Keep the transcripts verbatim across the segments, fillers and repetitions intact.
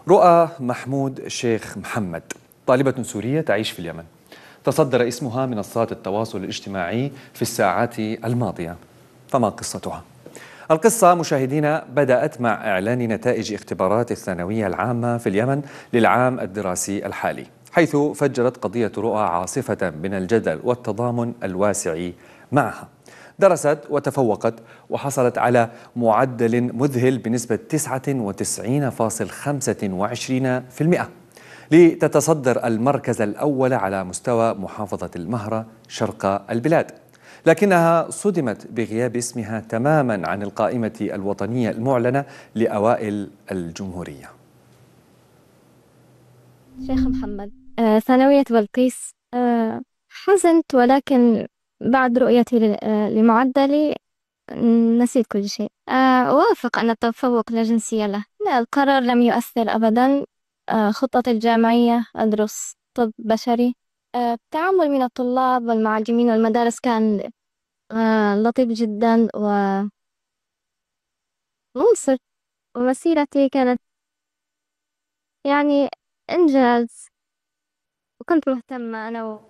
رؤى محمود شيخ محمد طالبة سورية تعيش في اليمن، تصدر اسمها منصات التواصل الاجتماعي في الساعات الماضية. فما قصتها؟ القصة مشاهدينا بدأت مع إعلان نتائج اختبارات الثانوية العامة في اليمن للعام الدراسي الحالي، حيث فجرت قضية رؤى عاصفة من الجدل والتضامن الواسع معها. درست وتفوقت وحصلت على معدل مذهل بنسبة تسعة وتسعين فاصلة خمسة وعشرين بالمئة لتتصدر المركز الأول على مستوى محافظة المهرة شرق البلاد، لكنها صدمت بغياب اسمها تماما عن القائمة الوطنية المعلنة لأوائل الجمهورية. شيخ محمد، آه، ثانوية بلقيس. آه، حزنت، ولكن بعد رؤيتي ل- آه، لمعدلي نسيت كل شيء. آه، أوافق أن التفوق لا جنسية له. لا، القرار لم يؤثر أبدا. آه، خطتي الجامعية أدرس طب بشري. آه، التعامل من الطلاب والمعلمين والمدارس كان آه، لطيف جدا ومنصف، ومسيرتي كانت يعني إنجاز، وكنت مهتمة أنا و...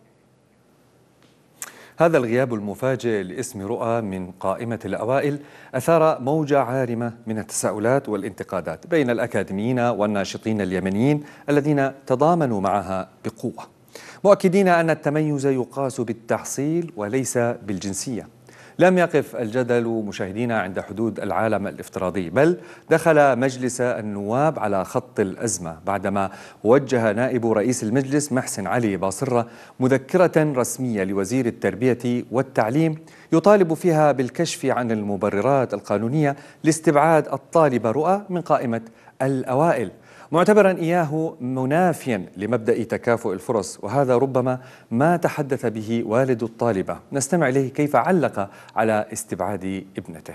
هذا الغياب المفاجئ لاسم رؤى من قائمة الأوائل أثار موجة عارمة من التساؤلات والانتقادات بين الأكاديميين والناشطين اليمنيين الذين تضامنوا معها بقوة، مؤكدين أن التميز يقاس بالتحصيل وليس بالجنسية. لم يقف الجدل مشاهدينا عند حدود العالم الافتراضي، بل دخل مجلس النواب على خط الأزمة بعدما وجه نائب رئيس المجلس محسن علي باصرة مذكرة رسمية لوزير التربية والتعليم يطالب فيها بالكشف عن المبررات القانونية لاستبعاد الطالبة رؤى من قائمة الأوائل، معتبرا إياه منافيا لمبدأ تكافؤ الفرص، وهذا ربما ما تحدث به والد الطالبة. نستمع إليه كيف علق على استبعاد ابنته.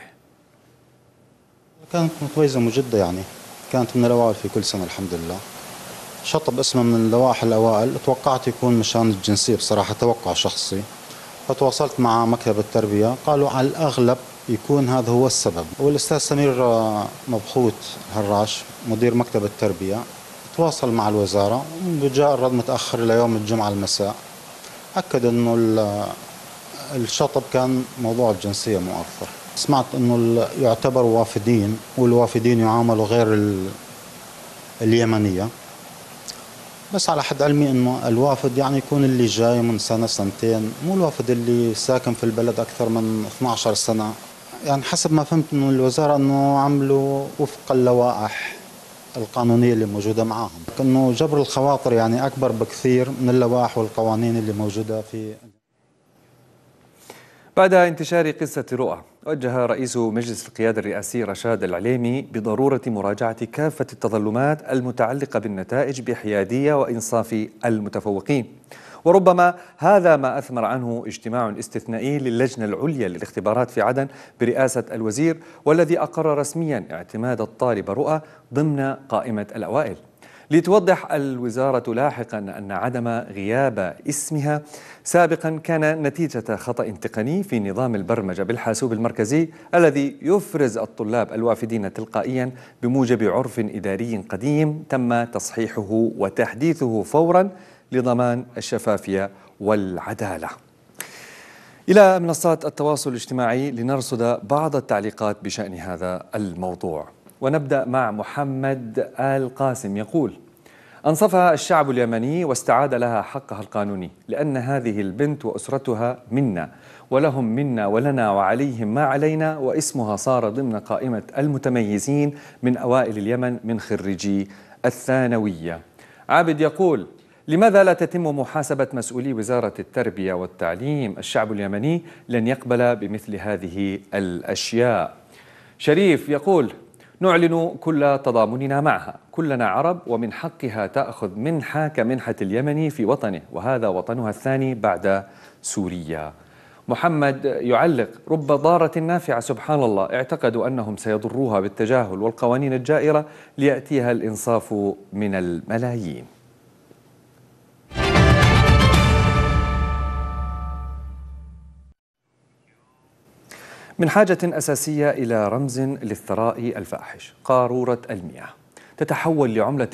كانت متميزة مجدة، يعني كانت من الأوائل في كل سنة الحمد لله. شطب اسمه من اللوائح الأوائل، توقعت يكون مشان الجنسية بصراحة، توقع شخصي. فتواصلت مع مكتب التربية، قالوا على الأغلب يكون هذا هو السبب. والأستاذ سمير مبخوت هراش مدير مكتب التربية تواصل مع الوزارة، وجاء الرد متأخر إلى يوم الجمعة المساء، أكد أنه الشطب كان موضوع الجنسية مؤثر. سمعت أنه يعتبروا وافدين، والوافدين يعاملوا غير اليمنية، بس على حد علمي أنه الوافد يعني يكون اللي جاي من سنة سنتين، مو الوافد اللي ساكن في البلد أكثر من اثنتي عشرة سنة. يعني حسب ما فهمت أنه الوزارة أنه عملوا وفق اللوائح القانونية اللي موجودة معاهم، أنه جبر الخواطر يعني أكبر بكثير من اللوائح والقوانين اللي موجودة في. بعد انتشار قصة رؤى، وجه رئيس مجلس القيادة الرئاسي رشاد العليمي بضرورة مراجعة كافة التظلمات المتعلقة بالنتائج بحيادية وإنصاف المتفوقين، وربما هذا ما أثمر عنه اجتماع استثنائي للجنة العليا للاختبارات في عدن برئاسة الوزير، والذي أقر رسميا اعتماد الطالبة رؤى ضمن قائمة الأوائل. لتوضح الوزارة لاحقا أن عدم غياب اسمها سابقا كان نتيجة خطأ تقني في نظام البرمجة بالحاسوب المركزي الذي يفرز الطلاب الوافدين تلقائيا بموجب عرف إداري قديم تم تصحيحه وتحديثه فورا لضمان الشفافية والعدالة. إلى منصات التواصل الاجتماعي لنرصد بعض التعليقات بشأن هذا الموضوع، ونبدأ مع محمد آل قاسم يقول: أنصفها الشعب اليمني واستعاد لها حقها القانوني، لأن هذه البنت وأسرتها منا، ولهم منا ولنا وعليهم ما علينا، واسمها صار ضمن قائمة المتميزين من أوائل اليمن من خريجي الثانوية. عابد يقول: لماذا لا تتم محاسبة مسؤولي وزارة التربية والتعليم؟ الشعب اليمني لن يقبل بمثل هذه الأشياء. شريف يقول: نعلن كل تضامننا معها، كلنا عرب ومن حقها تأخذ منحة كمنحة اليمني في وطنه، وهذا وطنها الثاني بعد سوريا. محمد يعلق: رب ضارة نافعة، سبحان الله، اعتقدوا أنهم سيضروها بالتجاهل والقوانين الجائرة ليأتيها الإنصاف من الملايين. من حاجة أساسية إلى رمز للثراء الفاحش، قارورة المياه، تتحول لعملة